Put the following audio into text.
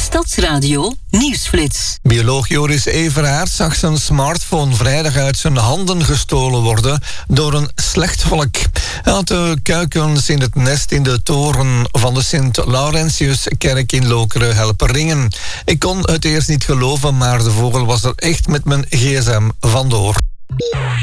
Stadsradio Nieuwsflits. Bioloog Joris Everaert zag zijn smartphone vrijdag uit zijn handen gestolen worden door een slechtvalk. Hij had de kuikens in het nest in de toren van de Sint-Laurentiuskerk in Lokeren helpen ringen. Ik kon het eerst niet geloven, maar de vogel was er echt met mijn gsm vandoor.